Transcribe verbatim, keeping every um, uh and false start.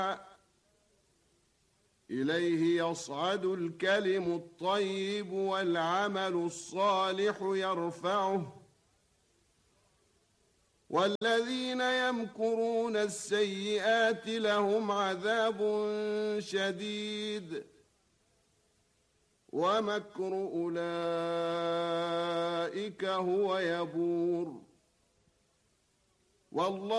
إليه يصعد الكلم الطيب والعمل الصالح يرفعه والذين يمكرون السيئات لهم عذاب شديد ومكر أولئك هو يبور والله